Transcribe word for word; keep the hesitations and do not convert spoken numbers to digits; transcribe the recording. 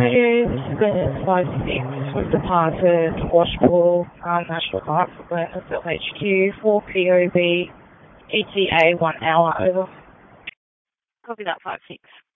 Radio, Square five six, we've departed Washpool, um, National Park, Glenville H Q, four P O B, E T A, one hour, over. Copy that, five six.